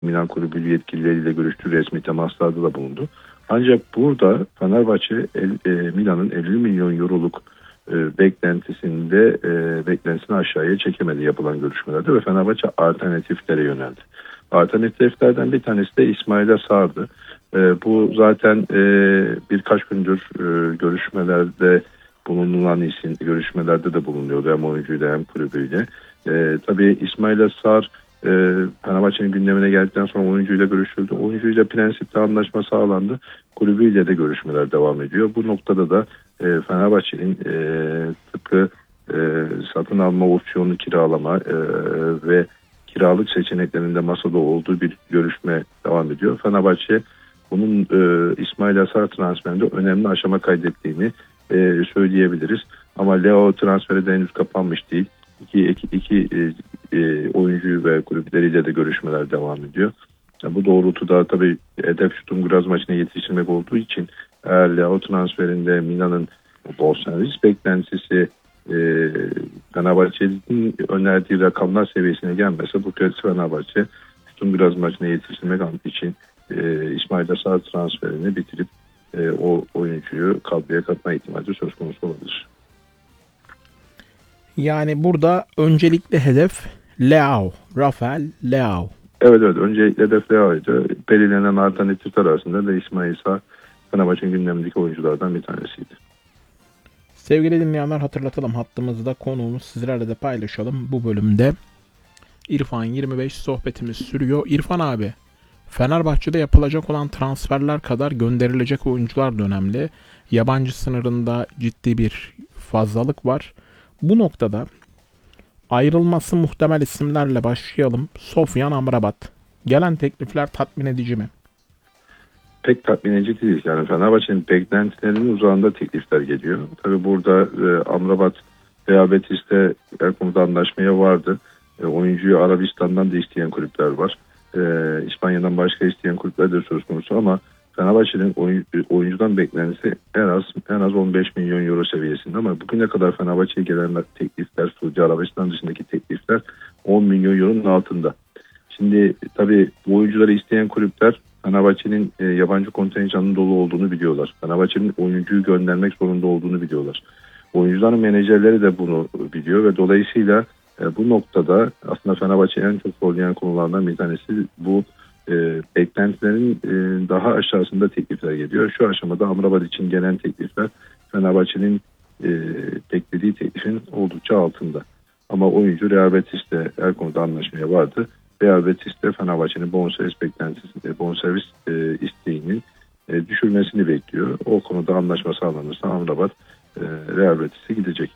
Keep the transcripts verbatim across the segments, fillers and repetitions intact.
Milan kulübü yetkilileriyle görüştü, resmi temaslarda da bulundu. Ancak burada Fenerbahçe e, Milan'ın elli milyon euroluk e, beklentisinde e, beklentisini aşağıya çekemedi yapılan görüşmelerde ve Fenerbahçe alternatiflere yöneldi. Alternatiflerden bir tanesi de İsmail Sarr'dı. E, bu zaten e, birkaç gündür e, görüşmelerde bulunulan isim, görüşmelerde de bulunuyordu hem oyuncuyla hem kulübüyle. E, tabii İsmail Sarr e, Fenerbahçe'nin gündemine geldikten sonra oyuncuyla görüşüldü. Oyuncuyla prensipte anlaşma sağlandı. Kulübüyle de görüşmeler devam ediyor. Bu noktada da e, Fenerbahçe'nin e, tıpkı e, satın alma opsiyonu kiralama e, ve kiralık seçeneklerinde masada olduğu bir görüşme devam ediyor. Fenerbahçe bunun e, İsmail Sarr transferinde önemli aşama kaydettiğini e, söyleyebiliriz. Ama Leo transferi de henüz kapanmış değil. İki, iki, iki e, e, oyuncu ve kulüpleriyle de görüşmeler devam ediyor. Yani bu doğrultuda tabii hedef Sturm Graz maçına yetiştirmek olduğu için eğer Leo transferinde Milan'ın bonservis beklentisi e, Fenerbahçe'nin önerdiği rakamlar seviyesine gelmese bu kez Fenerbahçe Sturm Graz maçına yetiştirmek için e, İsmail Sarr transferini bitirip e, o oyuncuyu kadroya katma ihtimali söz konusu olabilir. Yani burada öncelikli hedef Leao, Rafael Leao. Evet evet öncelikle hedef Leao'ydu. Belirlenen alternatifler arasında da İsmail Sarr Fenerbahçe'nin gündemindeki oyunculardan bir tanesiydi. Sevgili dinleyenler, hatırlatalım, hattımızda konuğumuz, sizlerle de paylaşalım. Bu bölümde İrfan yirmi beş sohbetimiz sürüyor. İrfan abi, Fenerbahçe'de yapılacak olan transferler kadar gönderilecek oyuncular da önemli. Yabancı sınırında ciddi bir fazlalık var. Bu noktada ayrılması muhtemel isimlerle başlayalım. Sofyan Amrabat. Gelen teklifler tatmin edici mi? Pek tatmin edici değil. Yani Fenerbahçe'nin beklentilerinin uzağında teklifler geliyor. Tabii burada e, Amrabat Real Betis'te her konuda anlaşmaya vardı. E, oyuncuyu Arabistan'dan da isteyen kulüpler var. E, İspanya'dan başka isteyen kulüpler de söz konusu ama Fenerbahçe'nin oyun, oyuncudan beklentisi en az en az on beş milyon euro seviyesinde ama bugüne kadar Fenerbahçe'ye gelen teklifler, Suudi Arabistan dışındaki teklifler on milyon euronun altında. Şimdi tabii bu oyuncuları isteyen kulüpler Fenerbahçe'nin e, yabancı kontenjanının dolu olduğunu biliyorlar. Fenerbahçe'nin oyuncuyu göndermek zorunda olduğunu biliyorlar. Oyuncuların menajerleri de bunu biliyor ve dolayısıyla e, bu noktada aslında Fenerbahçe'yi en çok zorlayan konulardan bir tanesi bu. E, beklentilerin e, daha aşağısında teklifler geliyor. Şu aşamada Amrabat için gelen teklifler Fenerbahçe'nin e, beklediği teklifin oldukça altında. Ama oyuncu Real Betis'te her konuda anlaşmaya vardı. Real Betis'te Fenerbahçe'nin bonservis beklentisi, bonservis e, isteğinin e, düşürmesini bekliyor. O konuda anlaşma sağlanırsa Amrabat e, Real Betis'e gidecek.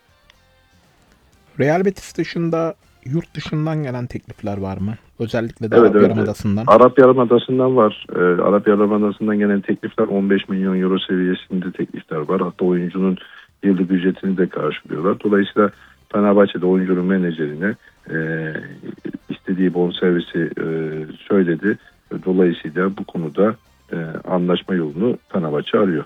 Real Betis dışında yurt dışından gelen teklifler var mı? Özellikle de evet, Arap evet. Yarımadası'ndan. Arap Yarımadası'ndan var. E, Arap Yarımadası'ndan gelen teklifler on beş milyon euro seviyesinde teklifler var. Hatta oyuncunun yıllık ücretini de karşılıyorlar. Dolayısıyla Fenerbahçe'de oyuncunun menajerine e, istediği bonservisi e, söyledi. Dolayısıyla bu konuda e, anlaşma yolunu Fenerbahçe arıyor.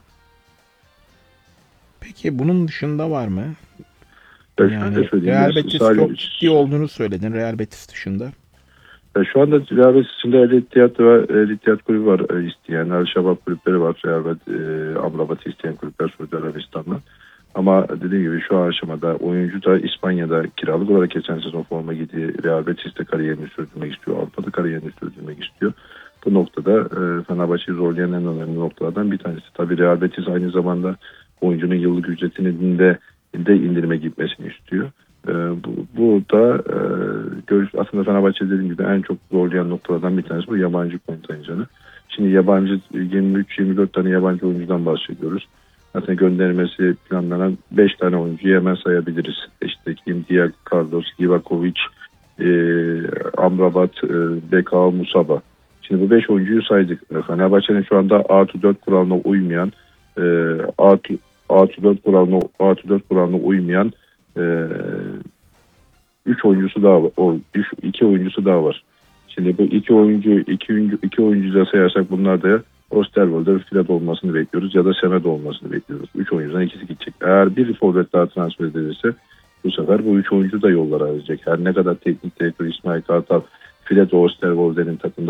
Peki bunun dışında var mı? Yani, yani Real Betis çok ciddi olduğunu söyledin Real Betis dışında. Şu anda Real Betis içinde El Ittihad ve El Ittihad kulübü var e, isteyen. El Şabab kulüpleri var. Real Betis, e, Amrabat'ı isteyen kulüpler Suudi Arabistan'da. Ama dediğim gibi şu aşamada oyuncu da İspanya'da kiralık olarak geçen sezon forma giydiği Real Betis'te kariyerini sürdürmek istiyor. Avrupa'da kariyerini sürdürmek istiyor. Bu noktada e, Fenerbahçe'yi zorlayan en önemli noktalardan bir tanesi. Tabii Real Betis aynı zamanda oyuncunun yıllık ücretinin de, de indirime gitmesini istiyor. E, bu, bu da e, görüş, aslında Fenerbahçe dediğim gibi en çok zorlayan noktalardan bir tanesi bu yabancı kontenjanı. Şimdi yabancı yirmi üç yirmi dört tane yabancı oyuncudan bahsediyoruz. Zaten göndermesi planlanan beş tane oyuncuyu hemen sayabiliriz. İşte Kim, Diak, Carlos, Livakovic, e, Amrabat, e, Bekao, Musaba. Şimdi bu beş oyuncuyu saydık. Fenerbahçe'nin şu anda artı dört kuralına uymayan e, artı, artı dört kuralına artı dört kuralına uymayan e, üç oyuncusu daha var. O iki oyuncusu daha var. Şimdi bu iki oyuncu iki oyuncu iki oyuncu da sayarsak bunlar da Osterwold'da Filat olmasını bekliyoruz ya da Semedo olmasını bekliyoruz. Üç oyuncudan ikisi gidecek. Eğer bir forvet daha transfer edilirse bu sefer bu üç oyuncu da yollara ayrılacak. Her ne kadar teknik direktör İsmail Kartal Fred Oosterwolde'nin takımda